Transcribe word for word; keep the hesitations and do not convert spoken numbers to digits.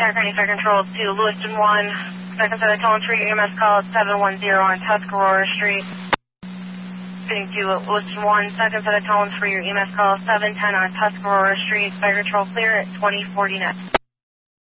Santa County Fire Control to Lewiston one. Second set of tones for your E M S call at seven one zero on Tuscarora Street. Thank you, Lewiston one. Second set of tones for your E M S call seven ten on Tuscarora Street. Fire Control clear at twenty forty-nine.